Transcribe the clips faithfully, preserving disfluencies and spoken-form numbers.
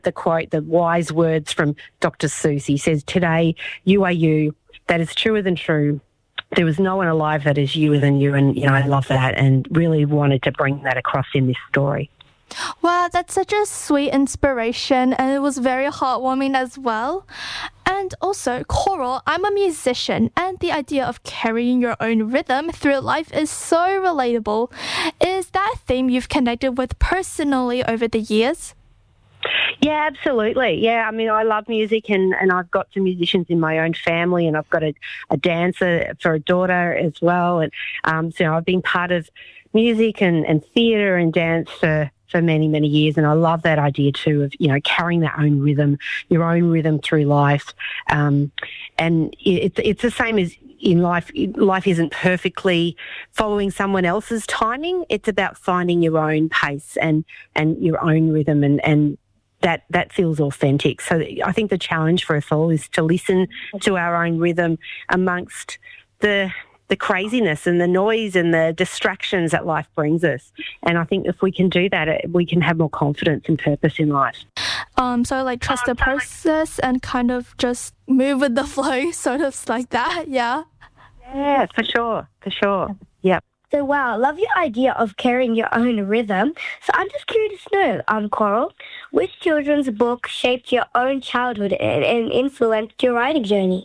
the quote, the wise words from Doctor Seuss. He says, "Today, you are you. That is truer than true. There was no one alive that is youer than you." And, you know, I love that and really wanted to bring that across in this story. Wow, that's such a sweet inspiration, and it was very heartwarming as well. And also, Coral, I'm a musician, and the idea of carrying your own rhythm through life is so relatable. Is that a theme you've connected with personally over the years? Yeah, absolutely. Yeah, I mean, I love music and, and I've got some musicians in my own family, and I've got a, a dancer for a daughter as well. And um, so I've been part of music and, and theatre and dance for for many, many years. And I love that idea too of, you know, carrying that own rhythm, your own rhythm through life. Um, and it's it's the same as in life. Life isn't perfectly following someone else's timing. It's about finding your own pace and, and your own rhythm, and, and that, that feels authentic. So I think the challenge for us all is to listen to our own rhythm amongst the the craziness and the noise and the distractions that life brings us. And I think if we can do that, we can have more confidence and purpose in life. Um, so like trust the process and kind of just move with the flow, sort of like that, yeah? Yeah, for sure, for sure, yep. So, wow, love your idea of carrying your own rhythm. So I'm just curious to know, um, Coral, which children's book shaped your own childhood and, and influenced your writing journey?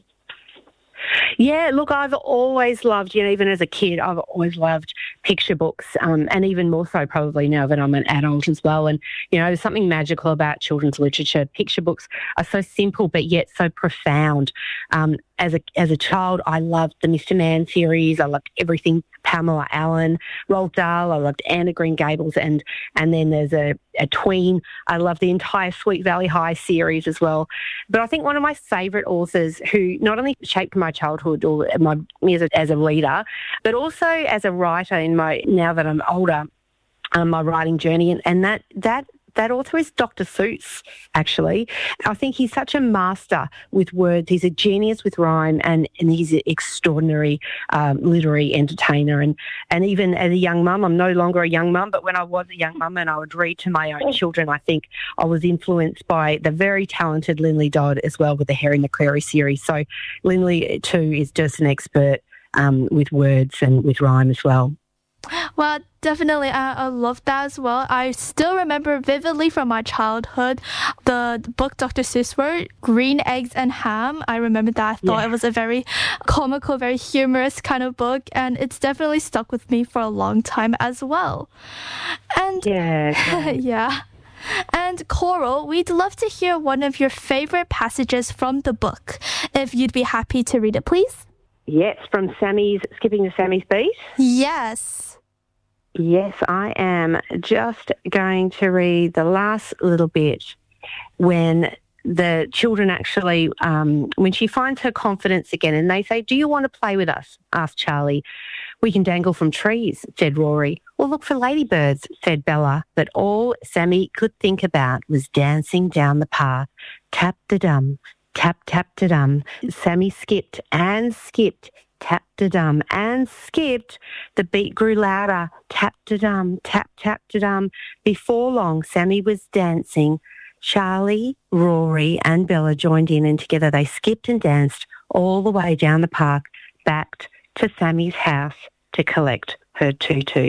Yeah, look, I've always loved, you know, even as a kid, I've always loved picture books, um, and even more so probably now that I'm an adult as well. And, you know, there's something magical about children's literature. Picture books are so simple but yet so profound. Um, as a as a child, I loved the Mister Mann series. I loved everything Pamela Allen, Roald Dahl. I loved Anne of Green Gables, and and then there's a, a tween. I love the entire Sweet Valley High series as well. But I think one of my favourite authors who not only shaped my childhood or my me as a, as a reader, but also as a writer in my now that I'm older, um, my writing journey, and, and that that. That author is Doctor Seuss, actually. I think he's such a master with words. He's a genius with rhyme, and, and he's an extraordinary um, literary entertainer. And, and even as a young mum, I'm no longer a young mum, but when I was a young mum and I would read to my own children, I think I was influenced by the very talented Linley Dodd as well with the Harry McCreary series. So Linley, too, is just an expert um, with words and with rhyme as well. Well, definitely, I, I love that as well. I still remember vividly from my childhood the, the book Doctor Seuss wrote, Green Eggs and Ham. I remember that. I thought yeah. it was a very comical, very humorous kind of book, and it's definitely stuck with me for a long time as well. And yeah, yeah. And Coral, we'd love to hear one of your favorite passages from the book. If you'd be happy to read it, please. Yes, from Sammy's, Skipping to Sammy's Beat? Yes. Yes, I am just going to read the last little bit when the children actually, um, when she finds her confidence again and they say, "Do you want to play with us?" asked Charlie. "We can dangle from trees," said Rory. "Or look for ladybirds," said Bella. But all Sammy could think about was dancing down the path. Tap-da-dum, tap-tap-da-dum. Sammy skipped and skipped. Tap-da-dum and skipped. The beat grew louder. Tap-da-dum, tap-tap-da-dum. Before long, Sammy was dancing. Charlie, Rory and Bella joined in, and together they skipped and danced all the way down the park, back to Sammy's house to collect her tutu.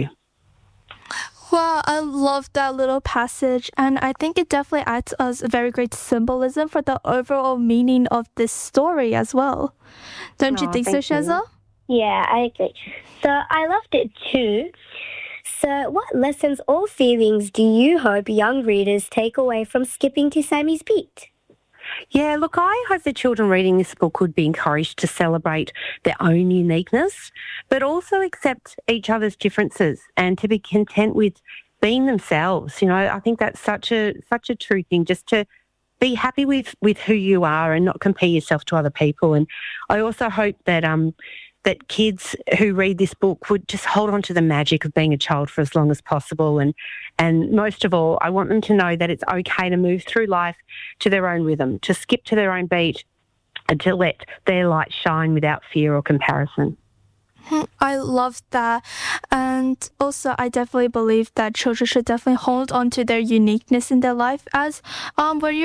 Wow, I love that little passage, and I think it definitely adds us a very great symbolism for the overall meaning of this story as well. Don't oh, you think so, Sheza? Yeah, I agree. So I loved it too. So what lessons or feelings do you hope young readers take away from Skipping to Sammy's Beat? Yeah, look, I hope the children reading this book could be encouraged to celebrate their own uniqueness, but also accept each other's differences and to be content with being themselves. You know, I think that's such a such a true thing, just to be happy with, with who you are and not compare yourself to other people. And I also hope that um that kids who read this book would just hold on to the magic of being a child for as long as possible. And and most of all, I want them to know that it's okay to move through life to their own rhythm, to skip to their own beat, and to let their light shine without fear or comparison. I love that. And also, I definitely believe that children should definitely hold on to their uniqueness in their life. As um, what you